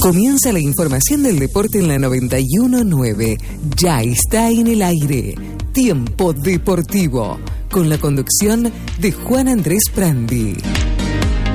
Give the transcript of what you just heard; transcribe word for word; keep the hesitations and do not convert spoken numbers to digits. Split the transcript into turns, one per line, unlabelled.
Comienza la información del deporte en la noventa y uno punto nueve. Ya está en el aire. Tiempo Deportivo. Con la conducción de Juan Andrés Prandi.